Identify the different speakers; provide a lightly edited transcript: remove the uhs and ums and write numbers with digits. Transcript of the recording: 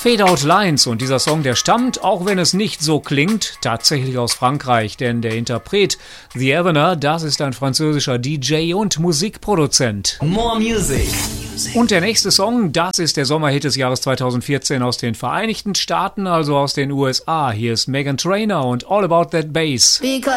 Speaker 1: Fade Out Lines und dieser Song, der stammt, auch wenn es nicht so klingt, tatsächlich aus Frankreich, denn der Interpret The Evener, das ist ein französischer DJ und Musikproduzent.
Speaker 2: More Music.
Speaker 1: Und der nächste Song, das ist der Sommerhit des Jahres 2014 aus den Vereinigten Staaten, also aus den USA. Hier ist Meghan Trainor und All About That Bass.